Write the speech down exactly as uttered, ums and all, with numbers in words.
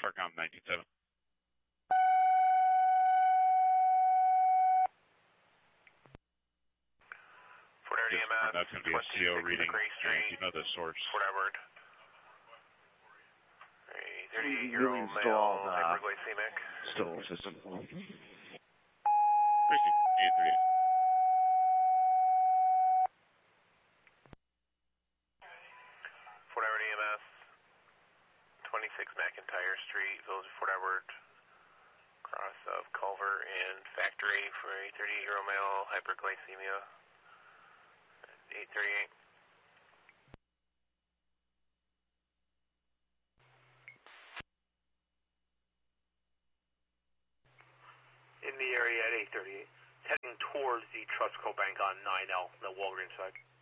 Starcom nineteen seven. Fort Edward E M S, that's going to be a C O reading, and you know the source. Fort Edward. thirty-eight-year-old male, hyperglycemic. Still system. Tracy, eight thirty-eight. Fort Edward E M S, twenty-six McIntyre Street, Village of Fort Edward, cross of Culver and Factory for a thirty-eight-year-old male, hyperglycemia. eight thirty-eight. In the area at eight thirty-eight, heading towards the Trustco Bank on nine L, the Walgreens side.